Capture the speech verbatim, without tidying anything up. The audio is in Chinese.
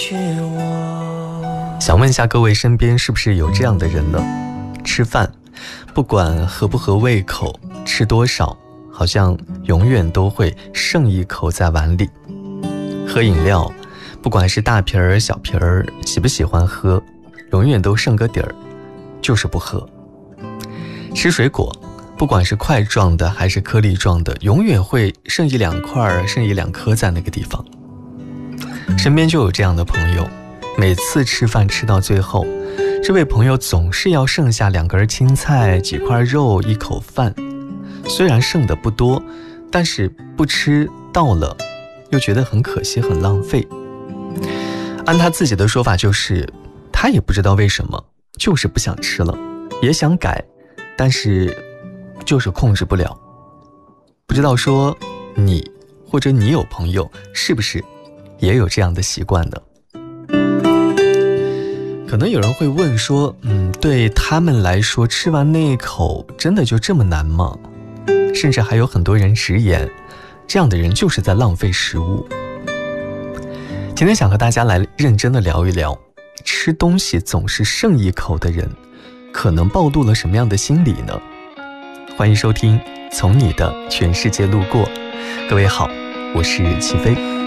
想问一下各位身边是不是有这样的人呢？吃饭不管合不合胃口，吃多少好像永远都会剩一口在碗里。喝饮料不管是大瓶儿小瓶儿，喜不喜欢喝，永远都剩个底儿，就是不喝。吃水果不管是块状的还是颗粒状的，永远会剩一两块剩一两颗在那个地方。身边就有这样的朋友，每次吃饭吃到最后，这位朋友总是要剩下两根青菜、几块肉、一口饭。虽然剩的不多，但是不吃到了又觉得很可惜很浪费。按他自己的说法就是他也不知道为什么，就是不想吃了，也想改，但是就是控制不了。不知道说你或者你有朋友是不是也有这样的习惯呢？可能有人会问说，嗯，对他们来说吃完那一口真的就这么难吗？甚至还有很多人直言，这样的人就是在浪费食物。今天想和大家来认真的聊一聊，吃东西总是剩一口的人可能暴露了什么样的心理呢？欢迎收听从你的全世界路过。各位好，我是齐飞。